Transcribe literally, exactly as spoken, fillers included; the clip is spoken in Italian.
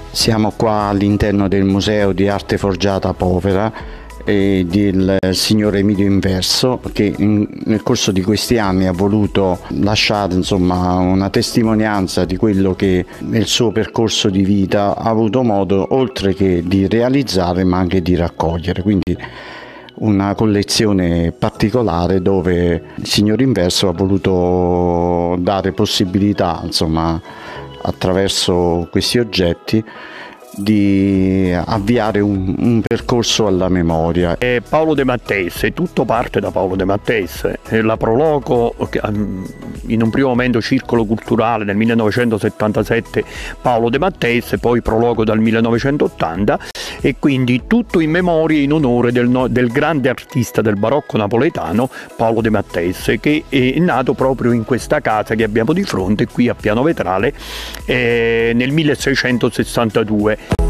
Siamo qua all'interno del Museo di Arte Forgiata Povera e del signor Emilio Inverso, che in, nel corso di questi anni ha voluto lasciare insomma una testimonianza di quello che nel suo percorso di vita ha avuto modo oltre che di realizzare ma anche di raccogliere. Quindi una collezione particolare dove il signor Inverso ha voluto dare possibilità, insomma, attraverso questi oggetti, di avviare un, un percorso alla memoria. E Paolo De Matteis, tutto parte da Paolo De Matteis. La Proloco, in un primo momento Circolo Culturale nel millenovecentosettantasette, Paolo De Matteis, poi Proloco dal millenovecentottanta, e quindi tutto in memoria e in onore del, del grande artista del barocco napoletano Paolo De Matteis, che è nato proprio in questa casa che abbiamo di fronte qui a Piano Vetrale eh, nel milleseicentosessantadue.